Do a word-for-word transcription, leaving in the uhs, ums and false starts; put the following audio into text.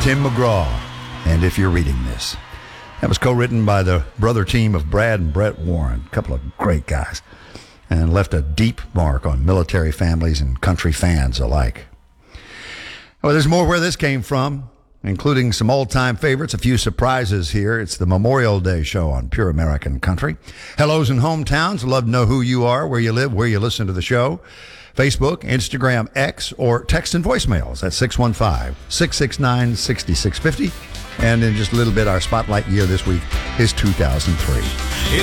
Tim McGraw, and If You're Reading This. That was co-written by the brother team of Brad and Brett Warren, a couple of great guys, and left a deep mark on military families and country fans alike. Well, there's more where this came from, including some all-time favorites, a few surprises here. It's the Memorial Day show on Pure American Country. Hellos and hometowns. Love to know who you are, where you live, where you listen to the show. Facebook, Instagram, X, or text and voicemails at six one five, six six nine, six six five zero. And in just a little bit, our spotlight year this week is two thousand three.